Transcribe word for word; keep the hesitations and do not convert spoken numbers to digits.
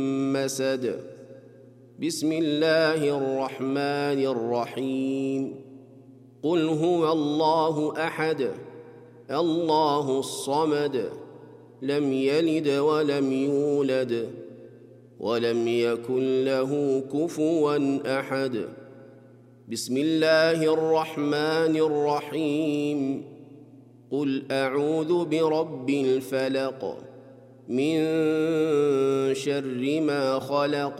مسد بسم الله الرحمن الرحيم قل هو الله أحد الله الصمد لم يلد ولم يولد ولم يكن له كفوا أحد بسم الله الرحمن الرحيم قل أعوذ برب الفلق من شر ما خلق